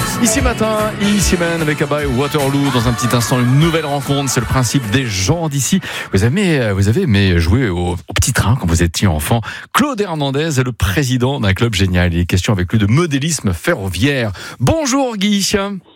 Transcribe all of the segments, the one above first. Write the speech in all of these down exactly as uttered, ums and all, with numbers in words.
Ici matin, ici même avec Abba et Waterloo. Dans un petit instant, une nouvelle rencontre. C'est le principe des gens d'ici. Vous avez, vous avez aimé jouer au, au petit train quand vous étiez enfant. Claude Hernandez est le président d'un club génial. Il est question avec lui de modélisme ferroviaire. Bonjour Guy.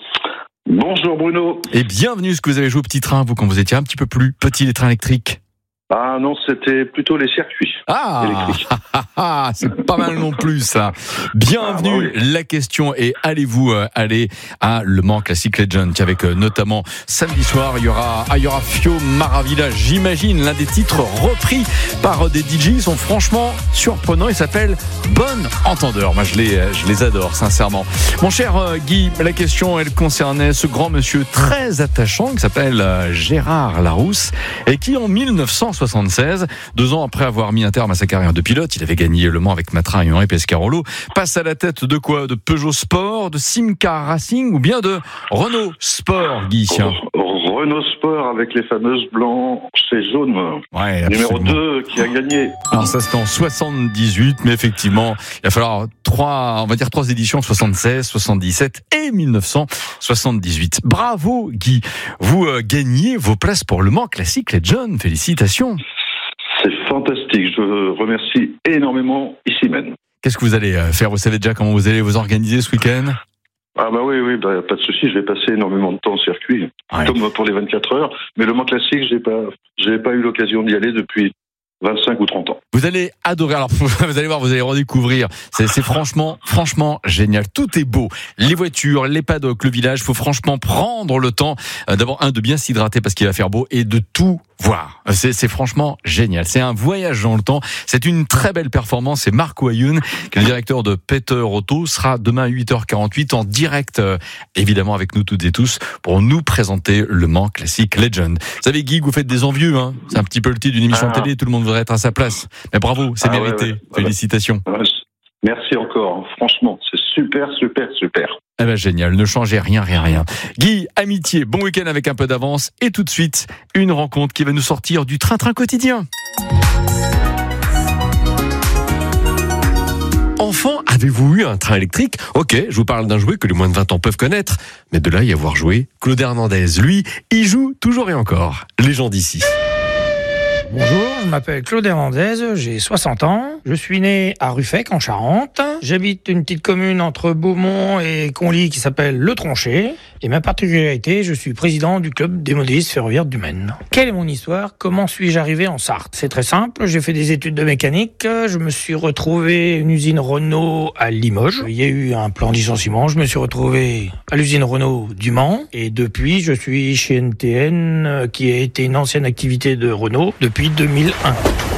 Bonjour Bruno. Et bienvenue. Est-ce que vous avez joué au petit train, vous, quand vous étiez un petit peu plus petit, les trains électriques? Ah non, c'était plutôt les circuits ah, électriques. Ah, ah, c'est pas mal non plus ça. Bienvenue. Ah, bah oui. La question est, allez-vous euh, aller à Le Mans Classic Legend avec euh, notamment samedi soir, il y aura, ah, il y aura Fio Maravilla, j'imagine, l'un des titres repris par euh, des D J. Ils sont franchement surprenants. Il s'appelle Bon Entendeur. Moi, je les, euh, je les adore, sincèrement. Mon cher euh, Guy, la question, elle concernait ce grand monsieur très attachant qui s'appelle euh, Gérard Larousse et qui, en dix-neuf cent soixante-seize, deux ans après avoir mis un terme à sa carrière de pilote, il avait gagné Le Mans avec Matra et Henri Pescarolo, passe à la tête de quoi? De Peugeot Sport, de Simca Racing ou bien de Renault Sport, Guy? Renault Sport avec les fameuses blancs et jaunes. Ouais, numéro deux qui a gagné. Alors ça c'était en soixante-dix-huit, mais effectivement, il va falloir trois, on va dire trois éditions, soixante-seize, soixante-dix-sept et dix-neuf cent soixante-dix-huit. Bravo Guy, vous euh, gagnez vos places pour Le Mans Classic Legend. Félicitations. C'est fantastique, je remercie énormément ici même. Qu'est-ce que vous allez faire? Vous savez déjà comment vous allez vous organiser ce week-end? Ah bah oui, oui, bah, pas de souci, je vais passer énormément de temps au circuit, ouais. Comme pour les vingt-quatre heures, mais Le Mans Classique, j'ai pas, j'ai pas eu l'occasion d'y aller depuis vingt-cinq ou trente ans. vous allez adorer, alors vous allez voir, vous allez redécouvrir, c'est, c'est franchement, franchement génial, tout est beau, les voitures, les paddocks, le village, il faut franchement prendre le temps, euh, d'abord un, de bien s'hydrater parce qu'il va faire beau et de tout voir. C'est, c'est franchement génial. C'est un voyage dans le temps. C'est une très belle performance. C'est Marc Wayoun, qui est le directeur de Peter Auto, sera demain à huit heures quarante-huit en direct, euh, évidemment avec nous toutes et tous, pour nous présenter Le Mans Classic Legend. Vous savez, Guy, vous faites des envieux, hein. C'est un petit peu le titre d'une émission ah. de télé. Tout le monde voudrait être à sa place. Mais bravo, c'est ah, mérité. Ouais, ouais. Félicitations. Ouais, merci encore. Franchement, c'est super, super, super. Eh ben génial, ne changez rien, rien, rien. Guy, amitié, bon week-end avec un peu d'avance. Et tout de suite, une rencontre qui va nous sortir du train-train quotidien. Enfant, avez-vous eu un train électrique? Ok, je vous parle d'un jouet que les moins de vingt ans peuvent connaître. Mais de là y avoir joué, Claude Hernandez, lui, il joue toujours et encore. Les gens d'ici. Bonjour, je m'appelle Claude Hernandez, j'ai soixante ans. Je suis né à Ruffec, en Charente. J'habite une petite commune entre Beaumont et Conly qui s'appelle Le Tronchet. Et ma particularité, je suis président du club des modélistes ferroviaires du Maine. Quelle est mon histoire? Comment suis-je arrivé en Sarthe? C'est très simple, j'ai fait des études de mécanique. Je me suis retrouvé à une usine Renault à Limoges. Il y a eu un plan de licenciement. Je me suis retrouvé à l'usine Renault du Mans. Et depuis, je suis chez N T N, qui a été une ancienne activité de Renault depuis deux mille un.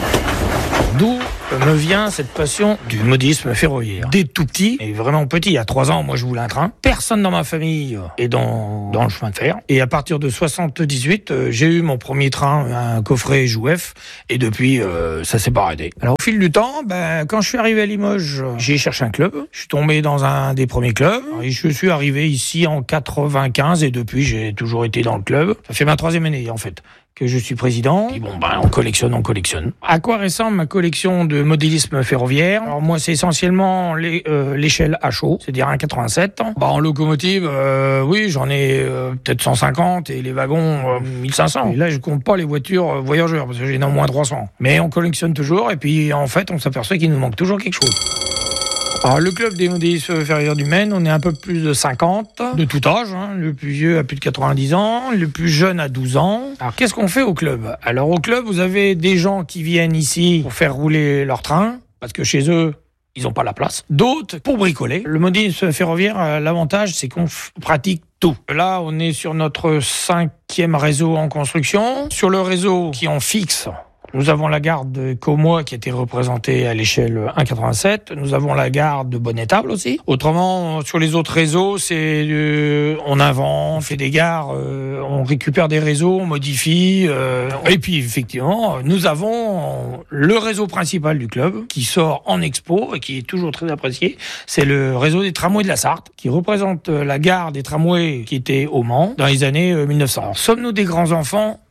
D'où me vient cette passion du modélisme ferroviaire. Dès tout petit, et vraiment petit, il y a trois ans, moi je voulais un train. Personne dans ma famille est dans, dans le chemin de fer. Et à partir de soixante-dix-huit, euh, j'ai eu mon premier train, un coffret Jouef, et depuis, euh, ça s'est pas arrêté. Alors au fil du temps, ben, quand je suis arrivé à Limoges, j'ai cherché un club. Je suis tombé dans un des premiers clubs. Et je suis arrivé ici en quatre-vingt-quinze, et depuis, j'ai toujours été dans le club. Ça fait ma troisième année, en fait, que je suis président. Et bon, ben, on collectionne, on collectionne. À quoi ressemble ma collection de modélisme ferroviaire? Alors moi, c'est essentiellement les, euh, l'échelle H O, c'est-à-dire un quatre-vingt-sept. Bah, en locomotive, euh, oui, j'en ai euh, peut-être cent cinquante et les wagons euh, mille cinq cents. Et là, je compte pas les voitures euh, voyageurs parce que j'ai au moins trois cents. Mais on collectionne toujours et puis en fait, on s'aperçoit qu'il nous manque toujours quelque chose. Alors, le club des modélistes ferroviaires du Maine, on est un peu plus de cinquante, de tout âge. Hein. Le plus vieux a plus de quatre-vingt-dix ans, le plus jeune a douze ans. Alors, qu'est-ce qu'on fait au club? Alors, au club, vous avez des gens qui viennent ici pour faire rouler leur train, parce que chez eux, ils n'ont pas la place. D'autres, pour bricoler. Le modélisme ferroviaire, l'avantage, c'est qu'on f- pratique tout. Là, on est sur notre cinquième réseau en construction. Sur le réseau qui en fixe, nous avons la gare de Caumois qui a été représentée à l'échelle un virgule quatre-vingt-sept. Nous avons la gare de Bonnétable aussi. Autrement, sur les autres réseaux, c'est euh, on invente, on fait des gares, euh, on récupère des réseaux, on modifie. Euh, et puis effectivement, nous avons le réseau principal du club qui sort en expo et qui est toujours très apprécié. C'est le réseau des tramways de la Sarthe qui représente la gare des tramways qui était au Mans dans les années mille neuf cents. Alors, sommes-nous des grands enfants?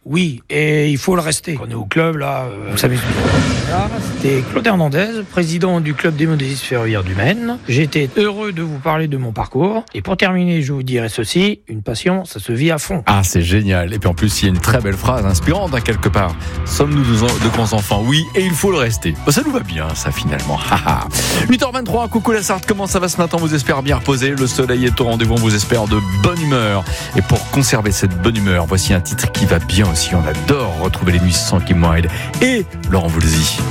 oui, et il faut le rester. On est au club, là, euh, vous savez. Là, c'était Claude Hernandez, président du club d'hémodialyse ferroviaire du Maine. J'étais heureux de vous parler de mon parcours. Et pour terminer, je vous dirai ceci, une passion, ça se vit à fond. Ah, c'est génial. Et puis en plus, il y a une très belle phrase inspirante, hein, quelque part. Sommes-nous de, de grands enfants? Oui, et il faut le rester. Bah, ça nous va bien, ça, finalement. huit heures vingt-trois, coucou la Sarthe, comment ça va ce matin? On vous espère bien reposé. Le soleil est au rendez-vous, on vous espère de bonne humeur. Et pour conserver cette bonne humeur, voici un titre qui va bien aussi. On adore retrouver les nuits sans Kim Wilde et Laurent Voulzy.